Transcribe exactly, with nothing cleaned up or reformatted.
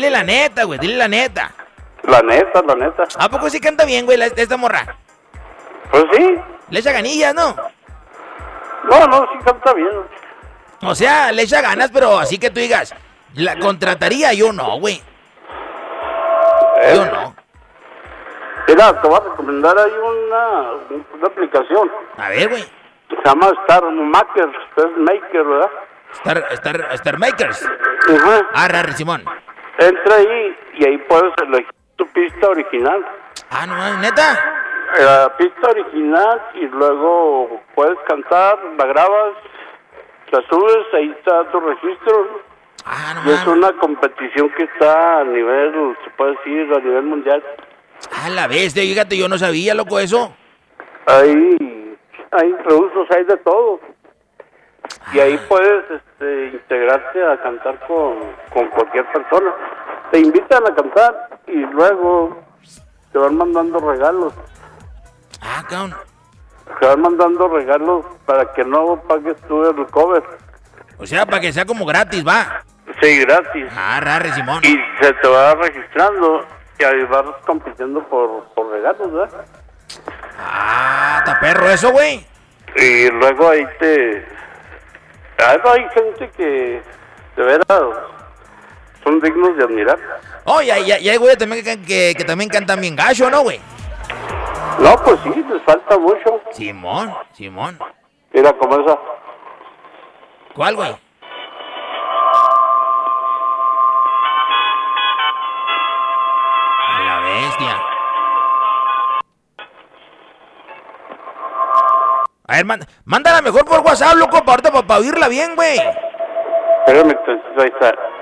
dile la neta, güey, dile la neta. La neta, la neta. ¿A poco sí canta bien, güey, la- esta morra? Pues sí. Le echa ganillas, ¿no? No, no, sí canta bien. O sea, le echa ganas, pero así que tú digas, la contrataría, yo no, güey. Eh, Yo no. Mira, te voy a recomendar ahí una, una aplicación. A ver, güey. Se llama Star Maker, Star Maker, ¿verdad? Star, Star, Star Makers. Ajá. Ah, raro, Simón. Entra ahí y ahí puedes elegir tu pista original. Ah, no, mames, neta. La pista original y luego puedes cantar, la grabas, la subes, ahí está tu registro. Ah, no Y es mames. una competición que está a nivel, se puede decir, a nivel mundial. Ah, la bestia, fíjate, yo no sabía, loco, eso. Ahí hay productos, hay de todo. Y ahí puedes este, integrarte a cantar con, con cualquier persona. Te invitan a cantar y luego te van mandando regalos. Ah, cabrón. Te van mandando regalos para que no pagues tú el cover. O sea, para que sea como gratis, va. Sí, gratis. Ah, raro, Simón. Y se te va registrando y ahí vas compitiendo por, por regalos, ¿verdad? Ah, está perro eso, güey. Y luego ahí te... Ahí hay gente que de veras son dignos de admirar. Oh, y hay, y hay güey también que, que, que también cantan bien gacho, ¿no, güey? No, pues sí, les falta mucho. Simón, Simón. Mira, como esa. ¿Cuál, güey? A la bestia. A ver, manda, mándala mejor por WhatsApp, loco, para ahorita, para, para oírla bien, güey. Espérame, entonces ahí está.